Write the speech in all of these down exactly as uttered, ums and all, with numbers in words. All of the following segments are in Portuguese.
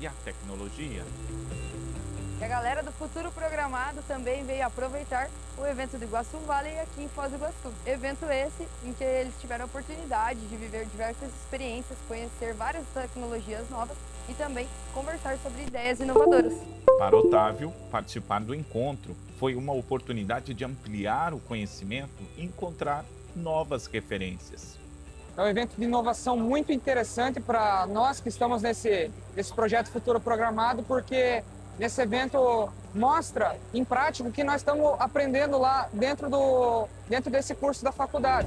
e a tecnologia. E a galera do Futuro Programado também veio aproveitar o evento do Iguaçu Valley aqui em Foz do Iguaçu. Evento esse em que eles tiveram a oportunidade de viver diversas experiências, conhecer várias tecnologias novas e também conversar sobre ideias inovadoras. Para Otávio, participar do encontro foi uma oportunidade de ampliar o conhecimento e encontrar novas referências. É um evento de inovação muito interessante para nós que estamos nesse, nesse projeto Futuro Programado, porque nesse evento mostra em prática o que nós estamos aprendendo lá dentro, do, dentro desse curso da faculdade.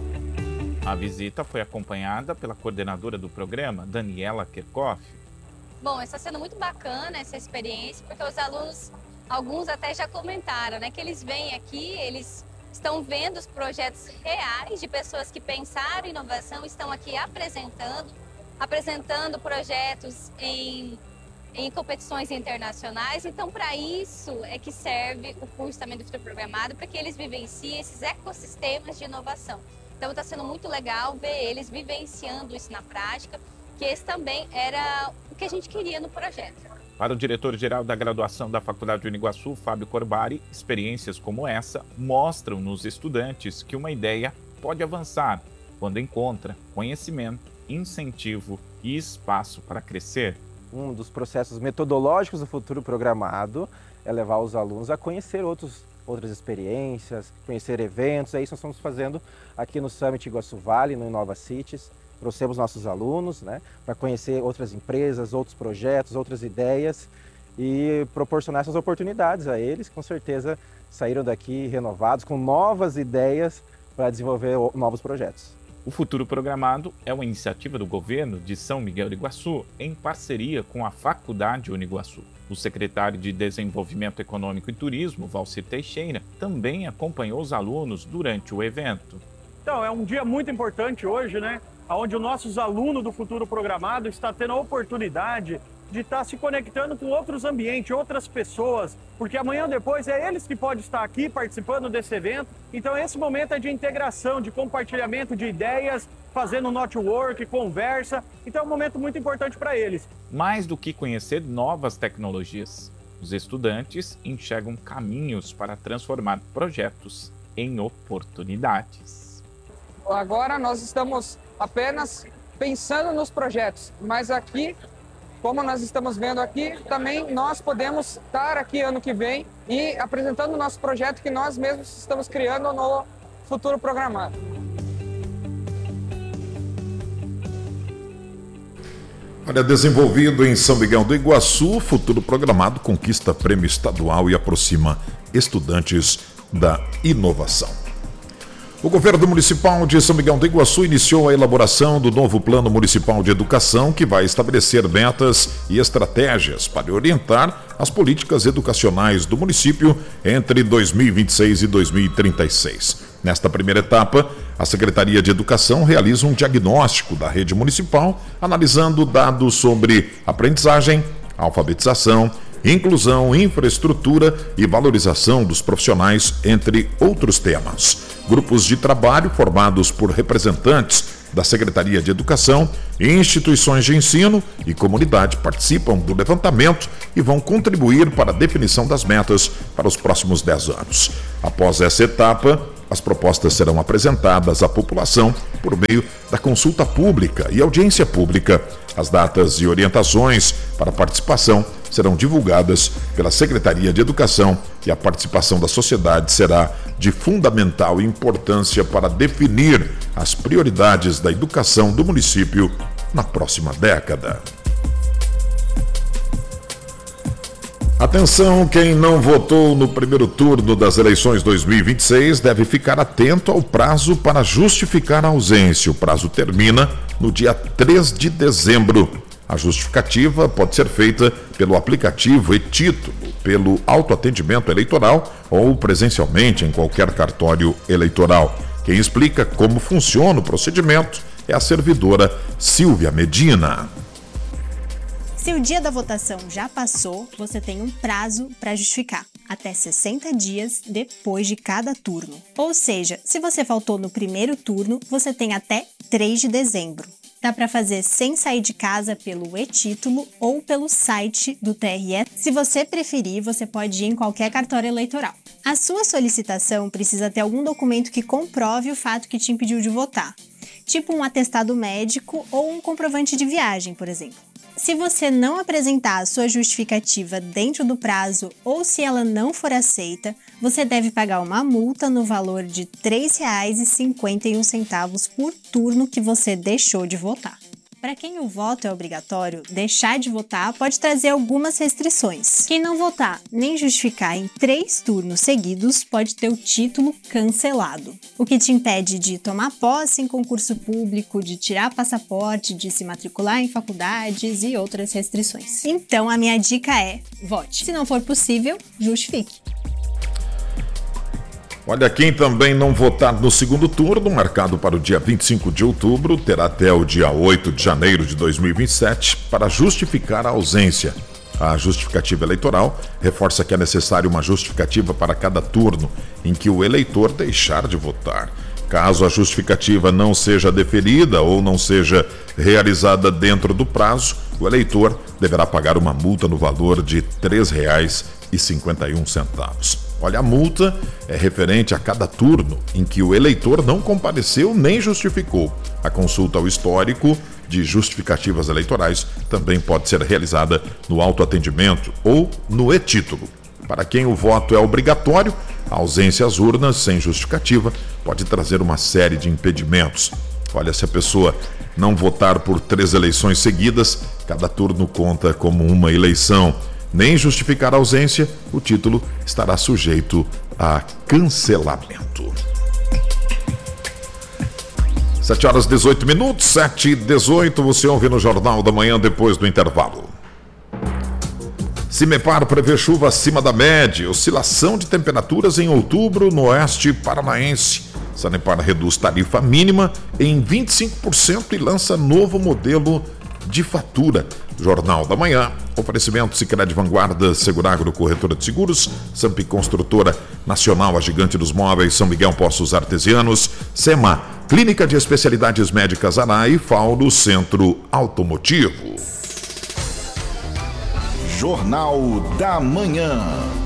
A visita foi acompanhada pela coordenadora do programa, Daniela Kerkhoff. Bom, está sendo muito bacana essa experiência, porque os alunos, alguns até já comentaram, né, que eles vêm aqui, eles estão vendo os projetos reais de pessoas que pensaram em inovação, estão aqui apresentando, apresentando projetos em, em competições internacionais. Então, para isso é que serve o curso também do Futuro Programado, para que eles vivenciem esses ecossistemas de inovação. Então, está sendo muito legal ver eles vivenciando isso na prática, que esse também era o que a gente queria no projeto. Para o diretor-geral da graduação da Faculdade de Uniguaçu, Fábio Corbari, experiências como essa mostram nos estudantes que uma ideia pode avançar quando encontra conhecimento, incentivo e espaço para crescer. Um dos processos metodológicos do Futuro Programado é levar os alunos a conhecer outros, outras experiências, conhecer eventos. É isso que nós estamos fazendo aqui no Summit Iguaçu Valley, no Inova Cities. Trouxemos nossos alunos, né, para conhecer outras empresas, outros projetos, outras ideias e proporcionar essas oportunidades a eles. Com certeza saíram daqui renovados, com novas ideias para desenvolver novos projetos. O Futuro Programado é uma iniciativa do governo de São Miguel do Iguaçu em parceria com a Faculdade Uniguaçu. O secretário de Desenvolvimento Econômico e Turismo, Valcir Teixeira, também acompanhou os alunos durante o evento. Então, é um dia muito importante hoje, né? Onde os nossos alunos do Futuro Programado estão tendo a oportunidade de estar se conectando com outros ambientes, outras pessoas, porque amanhã ou depois é eles que podem estar aqui participando desse evento. Então esse momento é de integração, de compartilhamento de ideias, fazendo network, conversa. Então é um momento muito importante para eles. Mais do que conhecer novas tecnologias, os estudantes enxergam caminhos para transformar projetos em oportunidades. Agora nós estamos apenas pensando nos projetos, mas aqui, como nós estamos vendo aqui, também nós podemos estar aqui ano que vem e apresentando o nosso projeto que nós mesmos estamos criando no Futuro Programado. Olha, desenvolvido em São Miguel do Iguaçu, Futuro Programado conquista prêmio estadual e aproxima estudantes da inovação. O governo municipal de São Miguel do Iguaçu iniciou a elaboração do novo Plano Municipal de Educação, que vai estabelecer metas e estratégias para orientar as políticas educacionais do município entre dois mil e vinte e seis e dois mil e trinta e seis. Nesta primeira etapa, a Secretaria de Educação realiza um diagnóstico da rede municipal, analisando dados sobre aprendizagem, alfabetização, inclusão, infraestrutura e valorização dos profissionais, entre outros temas. Grupos de trabalho formados por representantes da Secretaria de Educação, instituições de ensino e comunidade participam do levantamento e vão contribuir para a definição das metas para os próximos dez anos. Após essa etapa, as propostas serão apresentadas à população por meio da consulta pública e audiência pública. As datas e orientações para participação serão divulgadas pela Secretaria de Educação e a participação da sociedade será de fundamental importância para definir as prioridades da educação do município na próxima década. Atenção, quem não votou no primeiro turno das eleições dois mil e vinte e seis deve ficar atento ao prazo para justificar a ausência. O prazo termina no dia três de dezembro. A justificativa pode ser feita pelo aplicativo e-Título, pelo autoatendimento eleitoral ou presencialmente em qualquer cartório eleitoral. Quem explica como funciona o procedimento é a servidora Silvia Medina. Se o dia da votação já passou, você tem um prazo para justificar, até sessenta dias depois de cada turno. Ou seja, se você faltou no primeiro turno, você tem até três de dezembro. Dá para fazer sem sair de casa pelo e-título ou pelo site do T R E. Se você preferir, você pode ir em qualquer cartório eleitoral. A sua solicitação precisa ter algum documento que comprove o fato que te impediu de votar, tipo um atestado médico ou um comprovante de viagem, por exemplo. Se você não apresentar a sua justificativa dentro do prazo ou se ela não for aceita, você deve pagar uma multa no valor de três reais e cinquenta e um centavos por turno que você deixou de votar. Para quem o voto é obrigatório, deixar de votar pode trazer algumas restrições. Quem não votar nem justificar em três turnos seguidos pode ter o título cancelado, o que te impede de tomar posse em concurso público, de tirar passaporte, de se matricular em faculdades e outras restrições. Então a minha dica é: vote. Se não for possível, justifique. Olha, quem também não votar no segundo turno, marcado para o dia vinte e cinco de outubro, terá até o dia oito de janeiro de dois mil e vinte e sete para justificar a ausência. A justificativa eleitoral reforça que é necessário uma justificativa para cada turno em que o eleitor deixar de votar. Caso a justificativa não seja deferida ou não seja realizada dentro do prazo, o eleitor deverá pagar uma multa no valor de três reais e cinquenta e um centavos. Olha, a multa é referente a cada turno em que o eleitor não compareceu nem justificou. A consulta ao histórico de justificativas eleitorais também pode ser realizada no autoatendimento ou no e-título. Para quem o voto é obrigatório, a ausência às urnas sem justificativa pode trazer uma série de impedimentos. Olha, se a pessoa não votar por três eleições seguidas, cada turno conta como uma eleição. Nem justificar a ausência, o título estará sujeito a cancelamento. sete horas e dezoito minutos, sete e dezoito, você ouve no Jornal da Manhã depois do intervalo. Cimepar prevê chuva acima da média, oscilação de temperaturas em outubro no oeste paranaense. Sanepar reduz tarifa mínima em vinte e cinco por cento e lança novo modelo de fatura. Jornal da Manhã, oferecimento Sicredi Vanguarda, Seguragro, corretora de seguros, Sampi Construtora Nacional, a gigante dos móveis, São Miguel Poços Artesianos, SEMA, Clínica de Especialidades Médicas Arai e Fauro Centro Automotivo. Jornal da Manhã.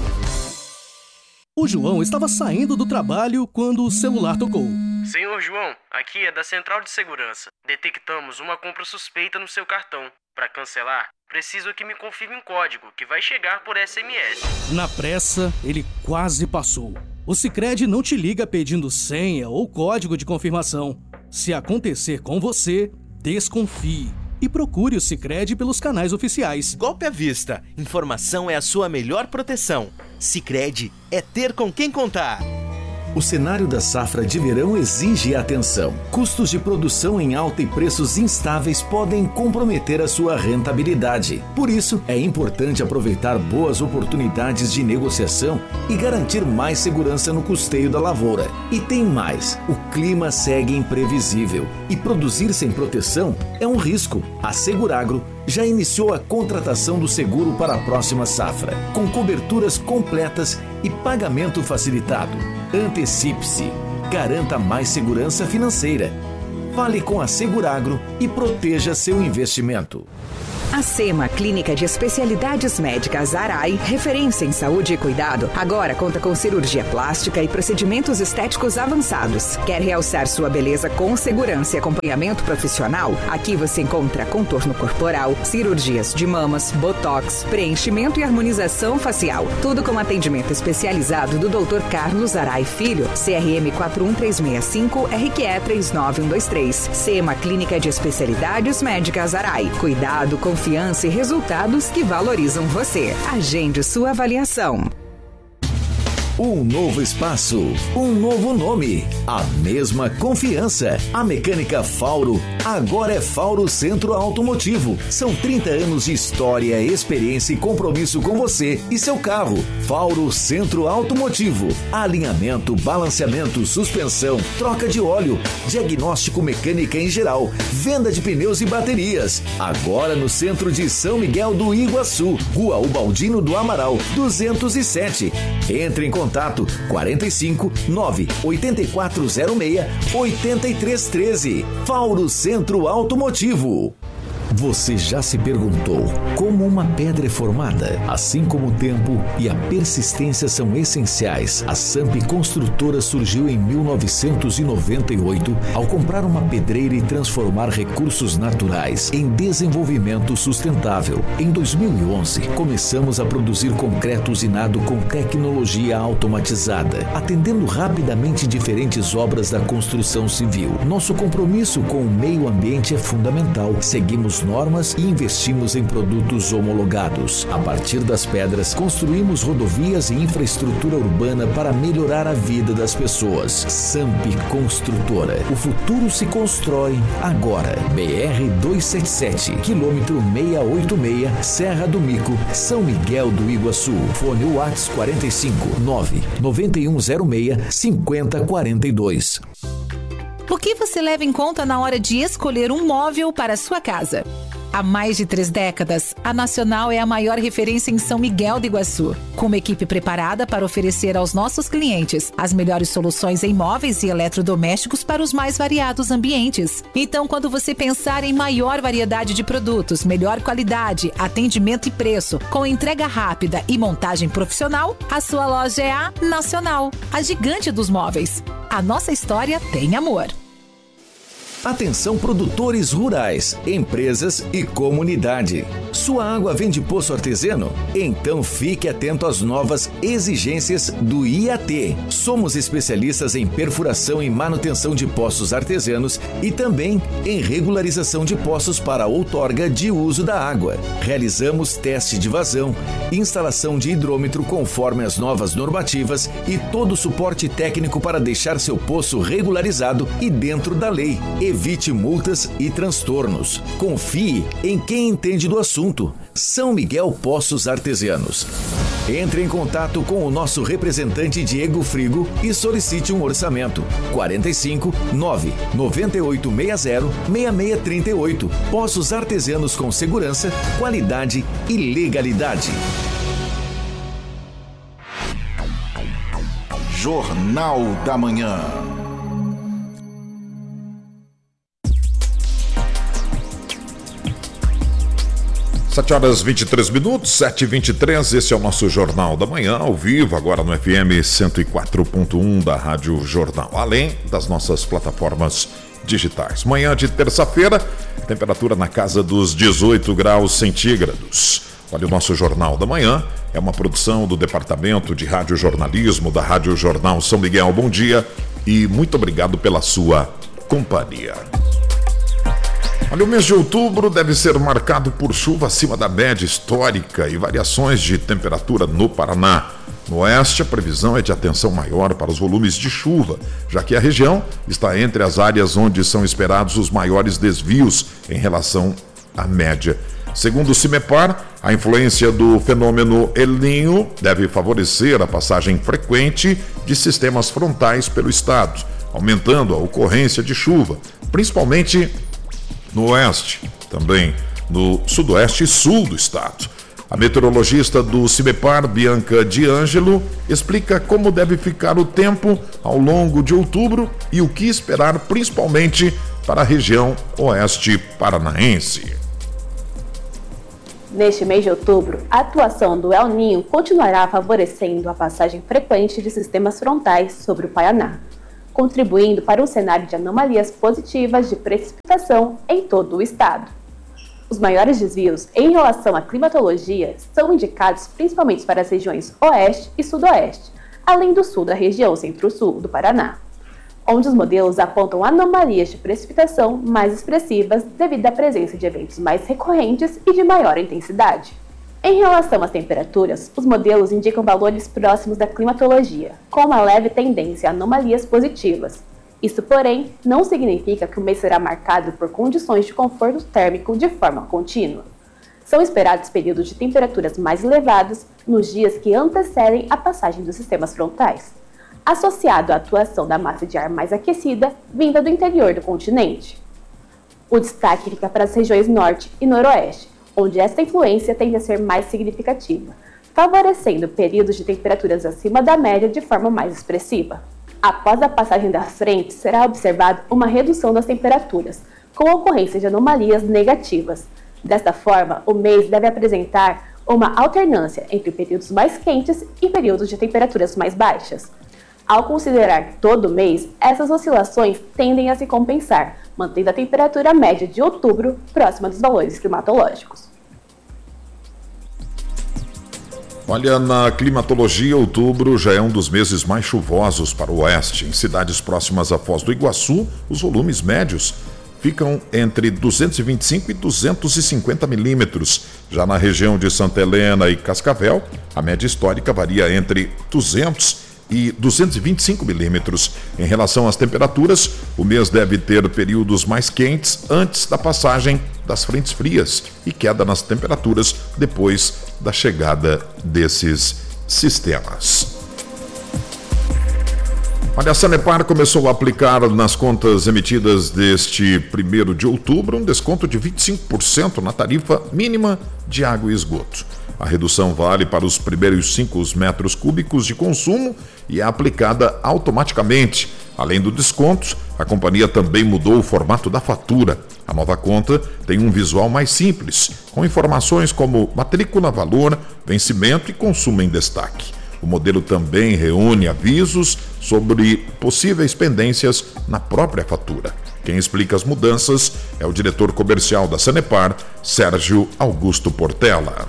O João estava saindo do trabalho quando o celular tocou. Senhor João, aqui é da Central de Segurança. Detectamos uma compra suspeita no seu cartão. Para cancelar, preciso que me confirme um código que vai chegar por S M S. Na pressa, ele quase passou. O Sicredi não te liga pedindo senha ou código de confirmação. Se acontecer com você, desconfie e procure o Sicredi pelos canais oficiais. Golpe à vista. Informação é a sua melhor proteção. Sicredi é ter com quem contar. O cenário da safra de verão exige atenção. Custos de produção em alta e preços instáveis podem comprometer a sua rentabilidade. Por isso, é importante aproveitar boas oportunidades de negociação e garantir mais segurança no custeio da lavoura. E tem mais, o clima segue imprevisível e produzir sem proteção é um risco. A Seguragro já iniciou a contratação do seguro para a próxima safra, com coberturas completas e pagamento facilitado. Antecipe-se, garanta mais segurança financeira. Fale com a Seguragro e proteja seu investimento. A SEMA, Clínica de Especialidades Médicas Arai, referência em saúde e cuidado, agora conta com cirurgia plástica e procedimentos estéticos avançados. Quer realçar sua beleza com segurança e acompanhamento profissional? Aqui você encontra contorno corporal, cirurgias de mamas, botox, preenchimento e harmonização facial. Tudo com atendimento especializado do doutor Carlos Arai Filho, C R M quatro um três seis cinco, R Q E três nove um dois três. SEMA, Clínica de Especialidades Médicas Arai. Cuidado, confiança Confiança e resultados que valorizam você. Agende sua avaliação. Um novo espaço, um novo nome, a mesma confiança. A Mecânica Fauro agora é Fauro Centro Automotivo. São trinta anos de história, experiência e compromisso com você e seu carro. Fauro Centro Automotivo. Alinhamento, balanceamento, suspensão, troca de óleo, diagnóstico mecânica em geral, venda de pneus e baterias. Agora no centro de São Miguel do Iguaçu, Rua Ubaldino do Amaral, duzentos e sete. Entre em contato contato quarenta e cinco, nove oito quatro zero seis, oito três um três. Fauro Centro Automotivo. Você já se perguntou como uma pedra é formada? Assim como o tempo e a persistência são essenciais, a Samp Construtora surgiu em mil novecentos e noventa e oito ao comprar uma pedreira e transformar recursos naturais em desenvolvimento sustentável. Em dois mil e onze, começamos a produzir concreto usinado com tecnologia automatizada, atendendo rapidamente diferentes obras da construção civil. Nosso compromisso com o meio ambiente é fundamental. Seguimos normas e investimos em produtos homologados. A partir das pedras, construímos rodovias e infraestrutura urbana para melhorar a vida das pessoas. Samp Construtora. O futuro se constrói agora. B R duzentos e setenta e sete, quilômetro seiscentos e oitenta e seis, Serra do Mico, São Miguel do Iguaçu. Fone WhatsApp quarenta e cinco, nove nove um zero seis, cinco zero quatro dois. O que você leva em conta na hora de escolher um móvel para a sua casa? Há mais de três décadas, a Nacional é a maior referência em São Miguel do Iguaçu, com uma equipe preparada para oferecer aos nossos clientes as melhores soluções em móveis e eletrodomésticos para os mais variados ambientes. Então, quando você pensar em maior variedade de produtos, melhor qualidade, atendimento e preço, com entrega rápida e montagem profissional, a sua loja é a Nacional, a gigante dos móveis. A nossa história tem amor. Atenção produtores rurais, empresas e comunidade. Sua água vem de poço artesiano? Então fique atento às novas exigências do I A T. Somos especialistas em perfuração e manutenção de poços artesianos e também em regularização de poços para outorga de uso da água. Realizamos teste de vazão, instalação de hidrômetro conforme as novas normativas e todo o suporte técnico para deixar seu poço regularizado e dentro da lei. Evite multas e transtornos. Confie em quem entende do assunto. São Miguel Poços Artesianos. Entre em contato com o nosso representante Diego Frigo e solicite um orçamento. quarenta e cinco, nove nove oito seis zero, seis seis três oito. Poços Artesianos com segurança, qualidade e legalidade. Jornal da Manhã. sete horas e vinte e três minutos, sete e vinte e três, esse é o nosso Jornal da Manhã, ao vivo, agora no F M cento e quatro ponto um da Rádio Jornal, além das nossas plataformas digitais. Manhã de terça-feira, temperatura na casa dos dezoito graus centígrados. Olha, o nosso Jornal da Manhã é uma produção do Departamento de Rádio Jornalismo da Rádio Jornal São Miguel. Bom dia e muito obrigado pela sua companhia. Olha, o mês de outubro deve ser marcado por chuva acima da média histórica e variações de temperatura no Paraná. No oeste, a previsão é de atenção maior para os volumes de chuva, já que a região está entre as áreas onde são esperados os maiores desvios em relação à média. Segundo o CIMEPAR, a influência do fenômeno El Niño deve favorecer a passagem frequente de sistemas frontais pelo estado, aumentando a ocorrência de chuva, principalmente no oeste, também no sudoeste e sul do estado. A meteorologista do CIMEPAR, Bianca D'Angelo, explica como deve ficar o tempo ao longo de outubro e o que esperar principalmente para a região oeste paranaense. Neste mês de outubro, a atuação do El Niño continuará favorecendo a passagem frequente de sistemas frontais sobre o Paraná, contribuindo para um cenário de anomalias positivas de precipitação em todo o estado. Os maiores desvios em relação à climatologia são indicados principalmente para as regiões oeste e sudoeste, além do sul da região centro-sul do Paraná, onde os modelos apontam anomalias de precipitação mais expressivas devido à presença de eventos mais recorrentes e de maior intensidade. Em relação às temperaturas, os modelos indicam valores próximos da climatologia, com uma leve tendência a anomalias positivas. Isso, porém, não significa que o mês será marcado por condições de conforto térmico de forma contínua. São esperados períodos de temperaturas mais elevados nos dias que antecedem a passagem dos sistemas frontais, associado à atuação da massa de ar mais aquecida vinda do interior do continente. O destaque fica para as regiões norte e noroeste, onde esta influência tende a ser mais significativa, favorecendo períodos de temperaturas acima da média de forma mais expressiva. Após a passagem das frentes, será observada uma redução das temperaturas, com a ocorrência de anomalias negativas. Desta forma, o mês deve apresentar uma alternância entre períodos mais quentes e períodos de temperaturas mais baixas. Ao considerar todo o mês, essas oscilações tendem a se compensar, mantendo a temperatura média de outubro próxima dos valores climatológicos. Olha, na climatologia, outubro já é um dos meses mais chuvosos para o oeste. Em cidades próximas à Foz do Iguaçu, os volumes médios ficam entre duzentos e vinte e cinco e duzentos e cinquenta milímetros. Já na região de Santa Helena e Cascavel, a média histórica varia entre duzentos e duzentos e vinte e cinco milímetros. Em relação às temperaturas, o mês deve ter períodos mais quentes antes da passagem das frentes frias e queda nas temperaturas depois da chegada desses sistemas. Olha, a Sanepar começou a aplicar nas contas emitidas deste primeiro de outubro um desconto de vinte e cinco por cento na tarifa mínima de água e esgoto. A redução vale para os primeiros cinco metros cúbicos de consumo e é aplicada automaticamente. Além do desconto, a companhia também mudou o formato da fatura. A nova conta tem um visual mais simples, com informações como matrícula, valor, vencimento e consumo em destaque. O modelo também reúne avisos sobre possíveis pendências na própria fatura. Quem explica as mudanças é o diretor comercial da Sanepar, Sérgio Augusto Portela.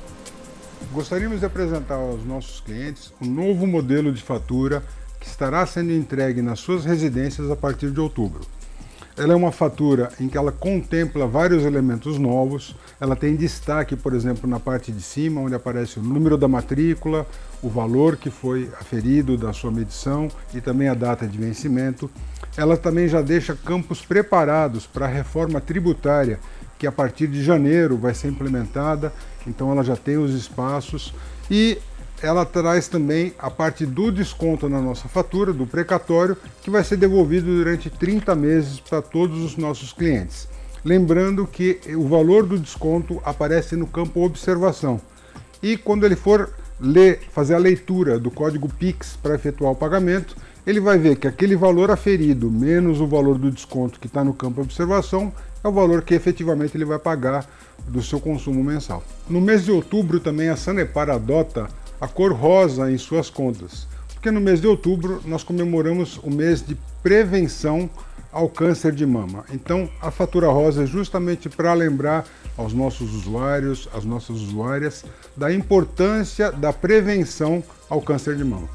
Gostaríamos de apresentar aos nossos clientes um novo modelo de fatura que estará sendo entregue nas suas residências a partir de outubro. Ela é uma fatura em que ela contempla vários elementos novos. Ela tem destaque, por exemplo, na parte de cima, onde aparece o número da matrícula, o valor que foi aferido da sua medição e também a data de vencimento. Ela também já deixa campos preparados para a reforma tributária, que a partir de janeiro vai ser implementada, então ela já tem os espaços. E ela traz também a parte do desconto na nossa fatura, do precatório, que vai ser devolvido durante trinta meses para todos os nossos clientes. Lembrando que o valor do desconto aparece no campo observação. E quando ele for ler, fazer a leitura do código Pix para efetuar o pagamento, ele vai ver que aquele valor aferido menos o valor do desconto que está no campo observação é o valor que efetivamente ele vai pagar do seu consumo mensal. No mês de outubro também a Sanepar adota a cor rosa em suas contas, porque no mês de outubro nós comemoramos o mês de prevenção ao câncer de mama. Então a fatura rosa é justamente para lembrar aos nossos usuários, às nossas usuárias, da importância da prevenção ao câncer de mama.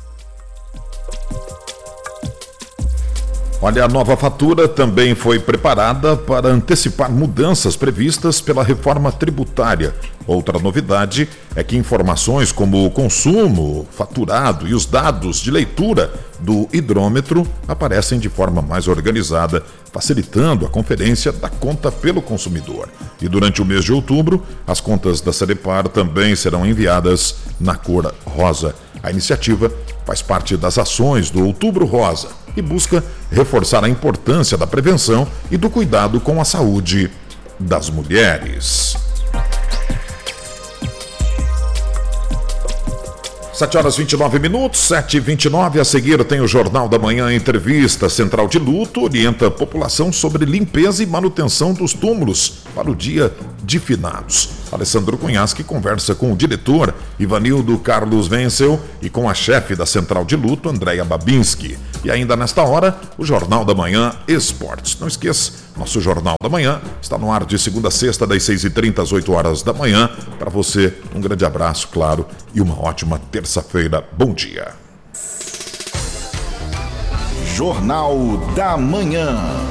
Olha, a nova fatura também foi preparada para antecipar mudanças previstas pela reforma tributária. Outra novidade é que informações como o consumo, faturado e os dados de leitura do hidrômetro aparecem de forma mais organizada, facilitando a conferência da conta pelo consumidor. E durante o mês de outubro, as contas da Sanepar também serão enviadas na cor rosa. A iniciativa faz parte das ações do Outubro Rosa e busca reforçar a importância da prevenção e do cuidado com a saúde das mulheres. sete horas e vinte e nove minutos, sete e vinte e nove. A seguir tem o Jornal da Manhã. Entrevista. Central de Luto orienta a população sobre limpeza e manutenção dos túmulos para o dia de finados. Alessandro Cunhasque conversa com o diretor Ivanildo Carlos Wenzel e com a chefe da Central de Luto, Andréia Babinski. E ainda nesta hora, o Jornal da Manhã Esportes. Não esqueça, nosso Jornal da Manhã está no ar de segunda a sexta, das seis e trinta às oito horas da manhã. Para você, um grande abraço, claro, e uma ótima terça-feira. Bom dia. Jornal da Manhã.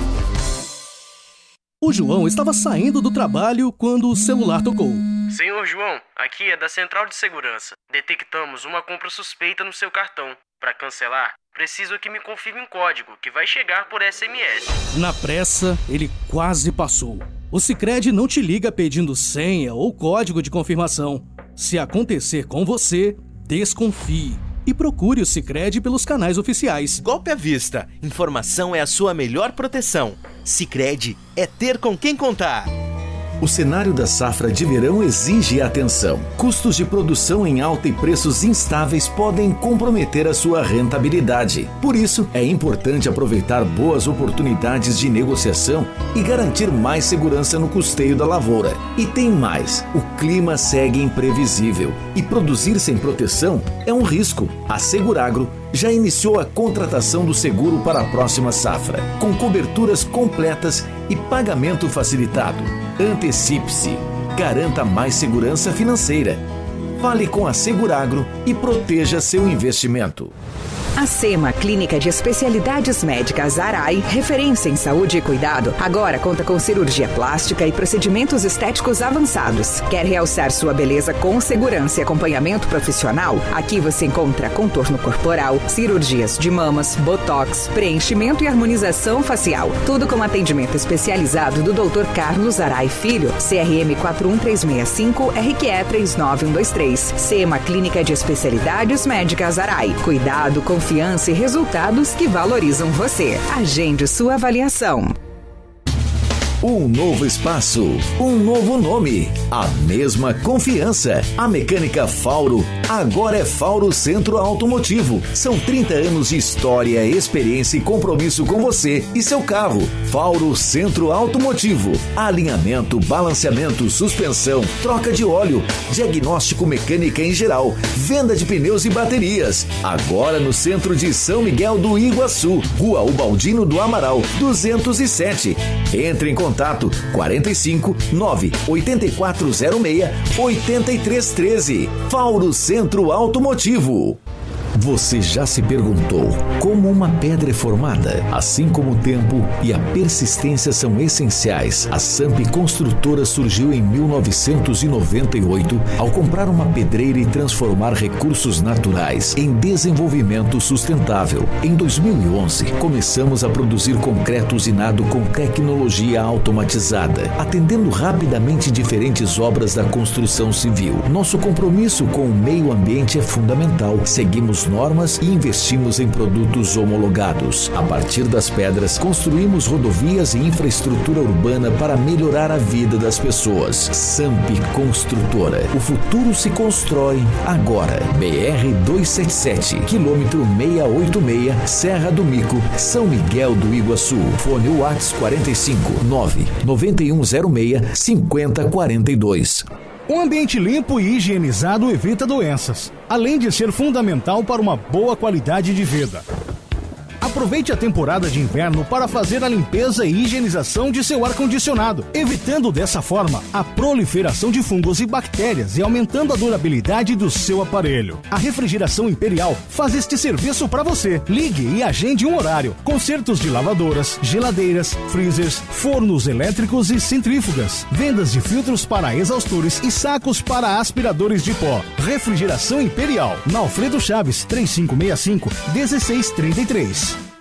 O João estava saindo do trabalho quando o celular tocou. Senhor João, aqui é da Central de Segurança. Detectamos uma compra suspeita no seu cartão. Para cancelar, preciso que me confirme um código que vai chegar por S M S. Na pressa, ele quase passou. O Sicredi não te liga pedindo senha ou código de confirmação. Se acontecer com você, desconfie e procure o Sicredi pelos canais oficiais. Golpe à vista. Informação é a sua melhor proteção. Sicredi é ter com quem contar. O cenário da safra de verão exige atenção. Custos de produção em alta e preços instáveis podem comprometer a sua rentabilidade. Por isso, é importante aproveitar boas oportunidades de negociação e garantir mais segurança no custeio da lavoura. E tem mais: o clima segue imprevisível e produzir sem proteção é um risco. A Seguragro já iniciou a contratação do seguro para a próxima safra, com coberturas completas e pagamento facilitado. Antecipe-se, garanta mais segurança financeira. Fale com a Seguragro e proteja seu investimento. A SEMA Clínica de Especialidades Médicas Arai, referência em saúde e cuidado, agora conta com cirurgia plástica e procedimentos estéticos avançados. Quer realçar sua beleza com segurança e acompanhamento profissional? Aqui você encontra contorno corporal, cirurgias de mamas, botox, preenchimento e harmonização facial. Tudo com atendimento especializado do doutor Carlos Arai Filho, C R M quatro um três seis cinco, R Q E três nove um dois três. SEMA Clínica de Especialidades Médicas Arai. Cuidado, confiança e resultados que valorizam você. Agende sua avaliação. Um novo espaço, um novo nome, a mesma confiança. A Mecânica Fauro agora é Fauro Centro Automotivo. São trinta anos de história, experiência e compromisso com você e seu carro. Fauro Centro Automotivo. Alinhamento, balanceamento, suspensão, troca de óleo, diagnóstico mecânica em geral, venda de pneus e baterias. Agora no centro de São Miguel do Iguaçu, Rua Ubaldino do Amaral, duzentos e sete. Entre em contato Contato quarenta e cinco, nove, oito quatro zero seis, oito três um três. Fauro Centro Automotivo. Você já se perguntou como uma pedra é formada? Assim como o tempo e a persistência são essenciais, a Samp Construtora surgiu em mil novecentos e noventa e oito ao comprar uma pedreira e transformar recursos naturais em desenvolvimento sustentável. Em dois mil e onze, começamos a produzir concreto usinado com tecnologia automatizada, atendendo rapidamente diferentes obras da construção civil. Nosso compromisso com o meio ambiente é fundamental. Seguimos normas e investimos em produtos homologados. A partir das pedras, construímos rodovias e infraestrutura urbana para melhorar a vida das pessoas. Samp Construtora. O futuro se constrói agora. B R duzentos e setenta e sete, quilômetro seiscentos e oitenta e seis, Serra do Mico, São Miguel do Iguaçu. Fone WhatsApp quarenta e cinco, nove, nove um zero seis, cinco zero quatro dois. Um ambiente limpo e higienizado evita doenças, além de ser fundamental para uma boa qualidade de vida. Aproveite a temporada de inverno para fazer a limpeza e higienização de seu ar-condicionado, evitando dessa forma a proliferação de fungos e bactérias e aumentando a durabilidade do seu aparelho. A Refrigeração Imperial faz este serviço para você. Ligue e agende um horário. Consertos de lavadoras, geladeiras, freezers, fornos elétricos e centrífugas. Vendas de filtros para exaustores e sacos para aspiradores de pó. Refrigeração Imperial, na Alfredo Chaves, três cinco seis cinco, um seis três três.